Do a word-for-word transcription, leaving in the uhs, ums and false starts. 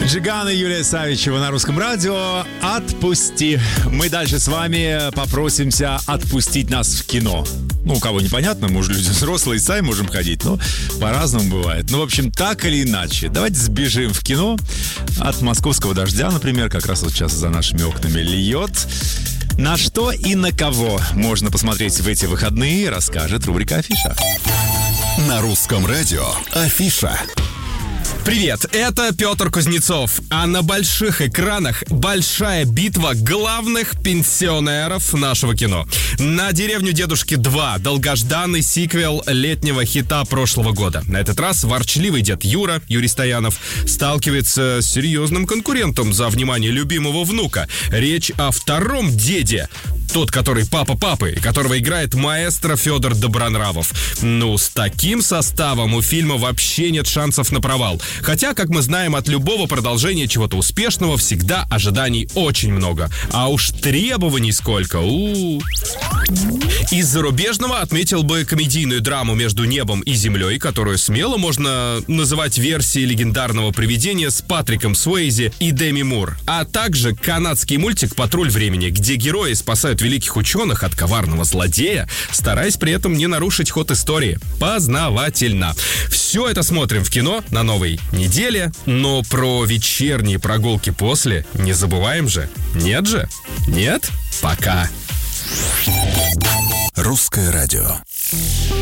Джиган и Юлия Савичева на Русском радио. «Отпусти». Мы дальше с вами попросимся отпустить нас в кино. Ну, у кого непонятно, мы уже люди взрослые, сами можем ходить, но по-разному бывает. Ну, в общем, так или иначе, давайте сбежим в кино от московского дождя, например, как раз вот сейчас за нашими окнами льет. На что и на кого можно посмотреть в эти выходные, расскажет рубрика «Афиша». На Русском радио «Афиша». Привет, это Петр Кузнецов, а на больших экранах большая битва главных пенсионеров нашего кино. «На деревню дедушки два» — долгожданный сиквел летнего хита прошлого года. На этот раз ворчливый дед Юра, Юрий Стоянов, сталкивается с серьезным конкурентом за внимание любимого внука. Речь о втором деде. Тот, который папа папы, которого играет маэстро Федор Добронравов. Ну, с таким составом у фильма вообще нет шансов на провал. Хотя, как мы знаем, от любого продолжения чего-то успешного всегда ожиданий очень много. А уж требований сколько. У-у-у. Из зарубежного отметил бы комедийную драму «Между небом и землей», которую смело можно называть версией легендарного «Привидения» с Патриком Суэйзи и Деми Мур. А также канадский мультик «Патруль времени», где герои спасают великих ученых от коварного злодея, стараясь при этом не нарушить ход истории. Познавательно. Все это смотрим в кино на новой неделе, но про вечерние прогулки после не забываем же. Нет же? Нет? Пока. Русское радио.